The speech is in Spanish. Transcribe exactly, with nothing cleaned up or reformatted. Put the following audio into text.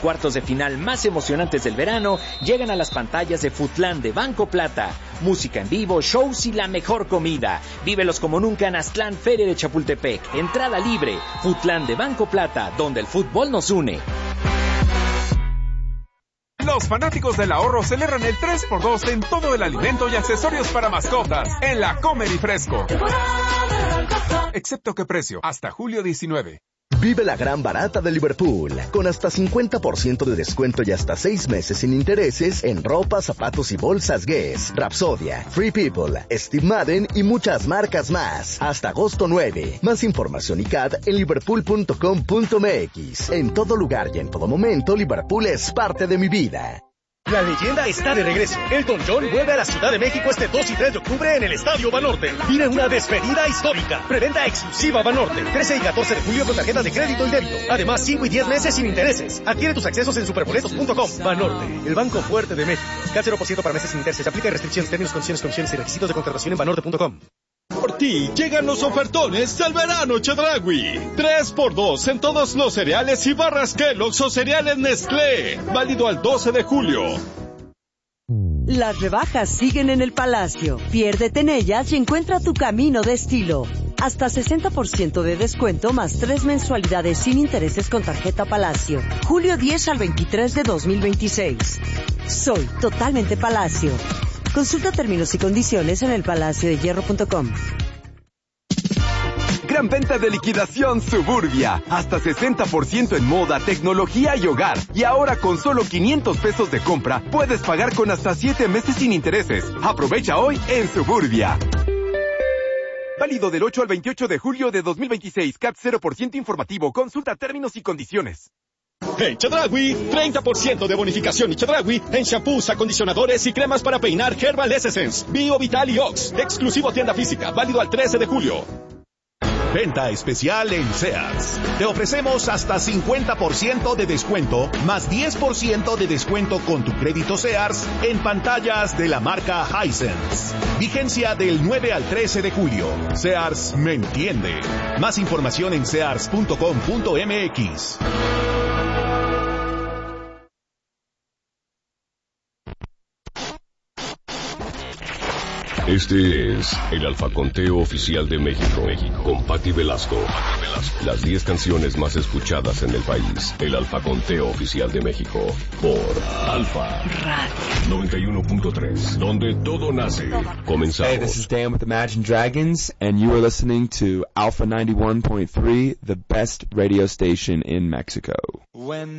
cuartos de final más emocionantes del verano llegan a las pantallas de Futlán de Banco Plata. Música en vivo, shows y la mejor comida. Vívelos como nunca en Aztlán Feria de Chapultepec. Entrada libre. Futlán de Banco Plata, donde el fútbol nos une. Los fanáticos del ahorro celebran el tres por dos en todo el alimento y accesorios para mascotas en la Comer y Fresco. Excepto que precio, hasta julio diecinueve. Vive la gran barata de Liverpool, con hasta cincuenta por ciento de descuento y hasta seis meses sin intereses en ropa, zapatos y bolsas Guess, Rapsodia, Free People, Steve Madden y muchas marcas más. Hasta agosto nueve. Más información y C A D en liverpool punto com punto m x. En todo lugar y en todo momento, Liverpool es parte de mi vida. La leyenda está de regreso. Elton John vuelve a la Ciudad de México este dos y tres de octubre en el Estadio Banorte. Viene una despedida histórica. Preventa exclusiva Banorte. trece y catorce de julio con tarjetas de crédito y débito. Además, cinco y diez meses sin intereses. Adquiere tus accesos en superboletos punto com. Banorte, el banco fuerte de México. C A T cero por ciento para meses sin intereses. Aplica restricciones, términos, condiciones, comisiones y requisitos de contratación en banorte punto com. Por ti llegan los ofertones del verano Chedraui. tres por dos en todos los cereales y barras Kellogg's o cereales Nestlé. Válido al doce de julio. Las rebajas siguen en el Palacio. Piérdete en ellas y encuentra tu camino de estilo. Hasta sesenta por ciento de descuento más tres mensualidades sin intereses con tarjeta Palacio. Julio diez al veintitrés de dos mil veintiséis. Soy totalmente Palacio. Consulta términos y condiciones en el palacio de hierro punto com. Gran venta de liquidación Suburbia. Hasta sesenta por ciento en moda, tecnología y hogar. Y ahora con solo quinientos pesos de compra, puedes pagar con hasta siete meses sin intereses. Aprovecha hoy en Suburbia. Válido del ocho al veintiocho de julio de dos mil veintiséis. C A T cero por ciento informativo. Consulta términos y condiciones. En Chedraui, treinta por ciento de bonificación y Chedraui en shampoos, acondicionadores y cremas para peinar Herbal Essence, Bio Vital y Ox. Exclusivo tienda física, válido al trece de julio. Venta especial en Sears. Te ofrecemos hasta cincuenta por ciento de descuento, más diez por ciento de descuento con tu crédito Sears en pantallas de la marca Hisense. Vigencia del nueve al trece de julio. Sears me entiende. Más información en sears punto com punto m x. Este es el Alfaconteo Oficial de México, México, con Patti Velasco. Las diez canciones más escuchadas en el país. El Alfaconteo Oficial de México, por Alfa Radio noventa y uno punto tres, donde todo nace. Comenzamos. Hey, this is Dan with Imagine Dragons, and you are listening to Alpha ninety-one point three, the best radio station in Mexico. When